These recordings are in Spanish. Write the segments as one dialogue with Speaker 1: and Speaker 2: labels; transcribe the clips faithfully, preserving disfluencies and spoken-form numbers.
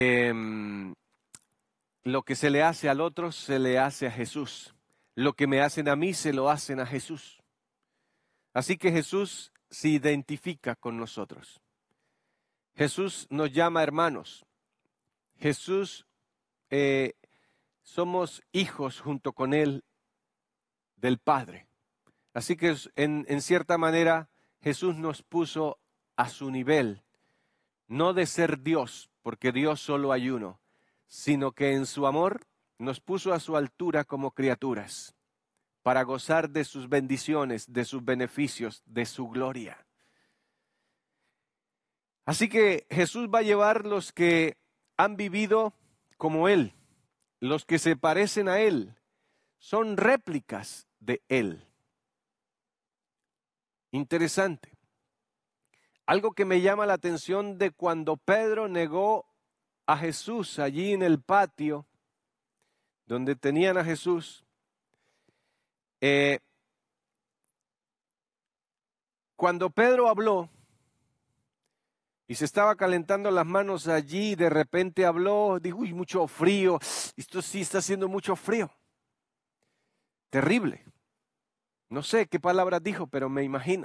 Speaker 1: Eh, lo que se le hace al otro, se le hace a Jesús. Lo que me hacen a mí, se lo hacen a Jesús. Así que Jesús se identifica con nosotros. Jesús nos llama hermanos. Jesús, eh, somos hijos junto con Él del Padre. Así que en, en cierta manera Jesús nos puso a su nivel, no de ser Dios, porque Dios solo hay uno, sino que en su amor nos puso a su altura como criaturas, para gozar de sus bendiciones, de sus beneficios, de su gloria. Así que Jesús va a llevar los que han vivido como Él, los que se parecen a Él, son réplicas de Él. Interesante. Algo que me llama la atención de cuando Pedro negó a Jesús allí en el patio, donde tenían a Jesús, eh, cuando Pedro habló y se estaba calentando las manos allí, de repente habló, dijo, uy, mucho frío, esto sí está haciendo mucho frío. Terrible. No sé qué palabras dijo, pero me imagino.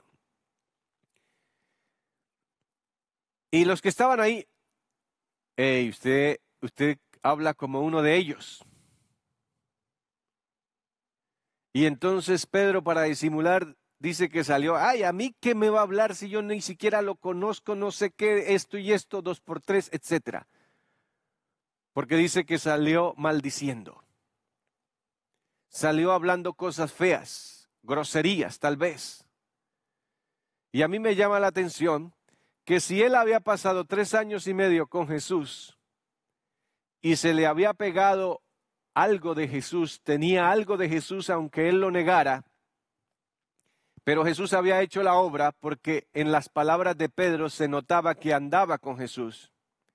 Speaker 1: Y los que estaban ahí, hey, usted, usted habla como uno de ellos. Y entonces Pedro, para disimular, dice que salió, ay, ¿a mí qué me va a hablar si yo ni siquiera lo conozco, no sé qué, esto y esto, dos por tres, etcétera? Porque dice que salió maldiciendo. Salió hablando cosas feas, groserías tal vez. Y a mí me llama la atención que si él había pasado tres años y medio con Jesús y se le había pegado algo de Jesús, tenía algo de Jesús aunque él lo negara, pero Jesús había hecho la obra porque en las palabras de Pedro se notaba que andaba con Jesús.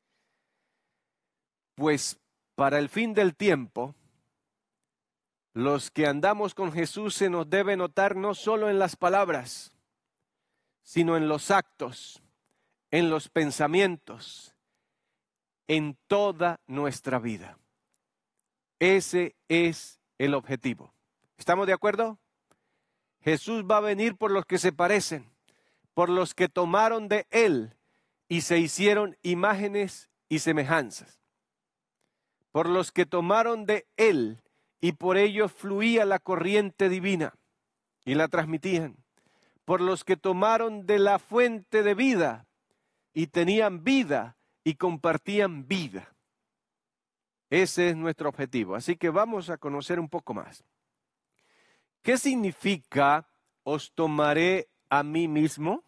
Speaker 1: Pues para el fin del tiempo, los que andamos con Jesús se nos debe notar no solo en las palabras, sino en los actos, en los pensamientos, en toda nuestra vida. Ese es el objetivo. ¿Estamos de acuerdo? Jesús va a venir por los que se parecen, por los que tomaron de Él y se hicieron imágenes y semejanzas, por los que tomaron de Él y por ellos fluía la corriente divina y la transmitían, por los que tomaron de la fuente de vida y tenían vida y compartían vida. Ese es nuestro objetivo. Así que vamos a conocer un poco más. ¿Qué significa os tomaré a mí mismo?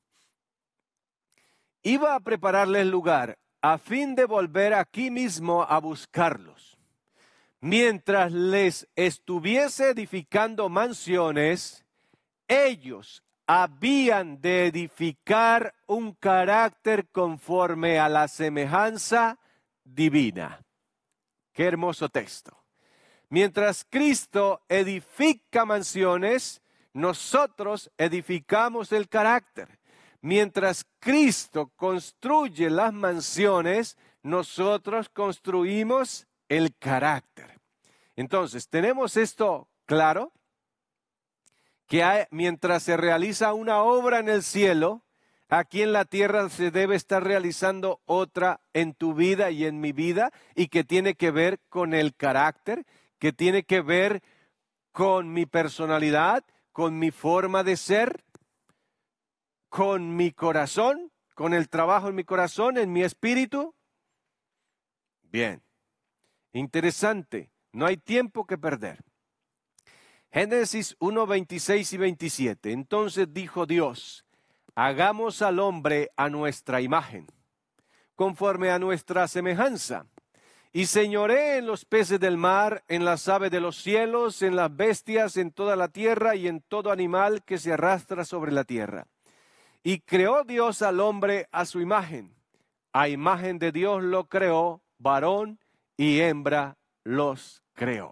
Speaker 1: Iba a prepararles lugar a fin de volver aquí mismo a buscarlos. Mientras les estuviese edificando mansiones, ellos habían de edificar un carácter conforme a la semejanza divina. Qué hermoso texto. Mientras Cristo edifica mansiones, nosotros edificamos el carácter. Mientras Cristo construye las mansiones, nosotros construimos el carácter. Entonces, tenemos esto claro, que hay, mientras se realiza una obra en el cielo, aquí en la tierra se debe estar realizando otra en tu vida y en mi vida, y que tiene que ver con el carácter, que tiene que ver con mi personalidad, con mi forma de ser, con mi corazón, con el trabajo en mi corazón, en mi espíritu. Bien, interesante, no hay tiempo que perder. Génesis uno, veintiséis y veintisiete. Entonces dijo Dios, hagamos al hombre a nuestra imagen, conforme a nuestra semejanza, y señoree en los peces del mar, en las aves de los cielos, en las bestias, en toda la tierra y en todo animal que se arrastra sobre la tierra. Y creó Dios al hombre a su imagen. A imagen de Dios lo creó, varón y hembra los creó.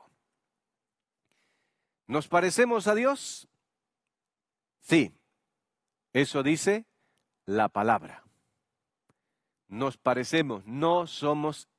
Speaker 1: ¿Nos parecemos a Dios? Sí, eso dice la palabra. nos parecemos, no somos